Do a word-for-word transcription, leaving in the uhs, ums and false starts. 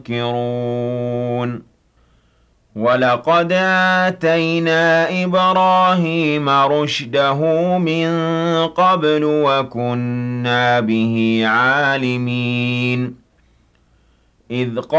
ينكرون وَلَقَدْ آتَيْنَا إِبْرَاهِيمَ رُشْدَهُ مِن قَبْلُ وَكُنَّا بِهِ عَالِمِينَ إِذْ